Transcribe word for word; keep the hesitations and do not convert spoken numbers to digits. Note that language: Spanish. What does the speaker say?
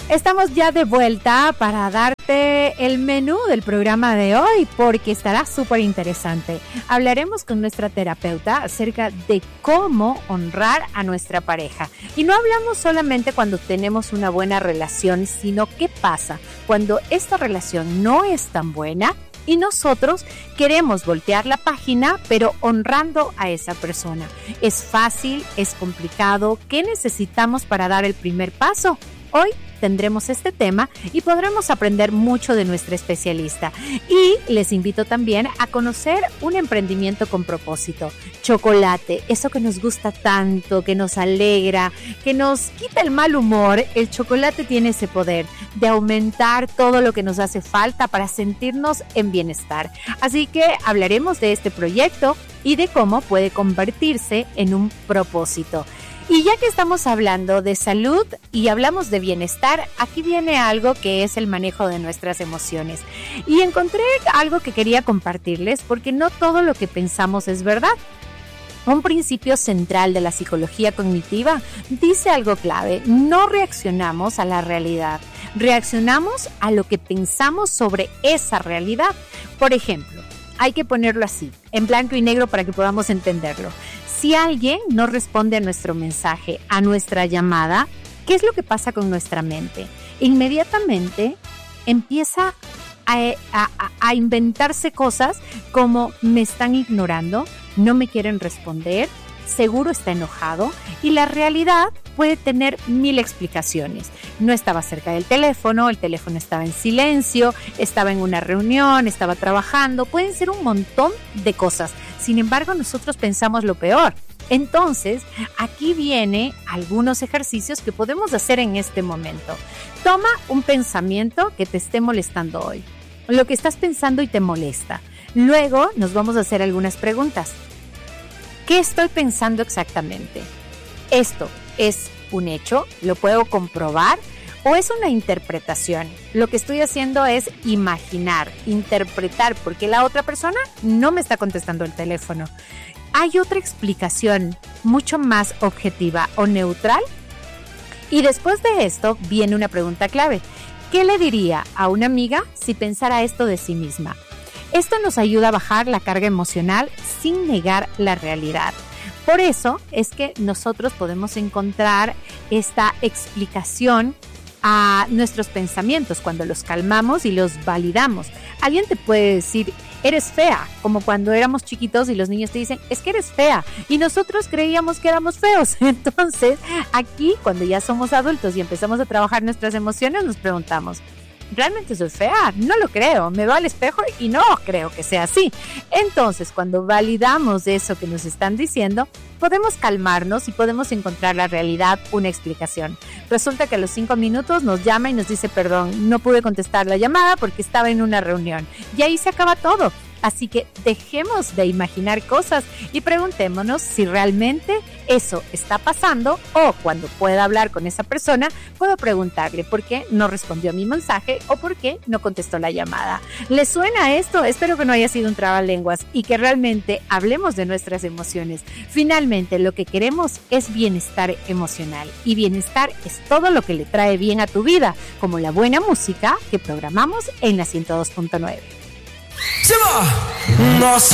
Estamos ya de vuelta para darte el menú del programa de hoy porque estará súper interesante. Hablaremos con nuestra terapeuta acerca de cómo honrar a nuestra pareja. Y no hablamos solamente cuando tenemos una buena relación, sino qué pasa cuando esta relación no es tan buena y nosotros queremos voltear la página, pero honrando a esa persona. ¿Es fácil? ¿Es complicado? ¿Qué necesitamos para dar el primer paso? Hoy tendremos este tema y podremos aprender mucho de nuestra especialista. Y les invito también a conocer un emprendimiento con propósito. Chocolate, eso que nos gusta tanto, que nos alegra, que nos quita el mal humor. El chocolate tiene ese poder de aumentar todo lo que nos hace falta para sentirnos en bienestar. Así que hablaremos de este proyecto y de cómo puede convertirse en un propósito. Y ya que estamos hablando de salud y hablamos de bienestar, aquí viene algo que es el manejo de nuestras emociones. Y encontré algo que quería compartirles porque no todo lo que pensamos es verdad. Un principio central de la psicología cognitiva dice algo clave: no reaccionamos a la realidad, reaccionamos a lo que pensamos sobre esa realidad. Por ejemplo, hay que ponerlo así, en blanco y negro para que podamos entenderlo. Si alguien no responde a nuestro mensaje, a nuestra llamada, ¿qué es lo que pasa con nuestra mente? Inmediatamente empieza a, a, a inventarse cosas como me están ignorando, no me quieren responder, seguro está enojado, y la realidad puede tener mil explicaciones. No estaba cerca del teléfono, el teléfono estaba en silencio, estaba en una reunión, estaba trabajando, pueden ser un montón de cosas. Sin embargo, nosotros pensamos lo peor. Entonces, aquí vienen algunos ejercicios que podemos hacer en este momento. Toma un pensamiento que te esté molestando hoy, lo que estás pensando y te molesta. Luego nos vamos a hacer algunas preguntas. ¿Qué estoy pensando exactamente? ¿Esto es un hecho? ¿Lo puedo comprobar? ¿O es una interpretación? Lo que estoy haciendo es imaginar, interpretar, porque la otra persona no me está contestando el teléfono. ¿Hay otra explicación mucho más objetiva o neutral? Y después de esto viene una pregunta clave. ¿Qué le diría a una amiga si pensara esto de sí misma? Esto nos ayuda a bajar la carga emocional sin negar la realidad. Por eso es que nosotros podemos encontrar esta explicación a nuestros pensamientos cuando los calmamos y los validamos. Alguien te puede decir, eres fea, como cuando éramos chiquitos y los niños te dicen, es que eres fea, y nosotros creíamos que éramos feos. Entonces, aquí, cuando ya somos adultos y empezamos a trabajar nuestras emociones, nos preguntamos, ¿realmente soy fea? No lo creo. Me veo al espejo y no creo que sea así. Entonces, cuando validamos eso que nos están diciendo, podemos calmarnos y podemos encontrar la realidad, una explicación. Resulta que a los cinco minutos nos llama y nos dice, perdón, no pude contestar la llamada porque estaba en una reunión. Y ahí se acaba todo. Así que dejemos de imaginar cosas y preguntémonos si realmente eso está pasando, o cuando pueda hablar con esa persona, puedo preguntarle por qué no respondió a mi mensaje o por qué no contestó la llamada. ¿Les suena esto? Espero que no haya sido un trabalenguas y que realmente hablemos de nuestras emociones. Finalmente, lo que queremos es bienestar emocional, y bienestar es todo lo que le trae bien a tu vida, como la buena música que programamos en la ciento dos punto nueve. Se va. No sé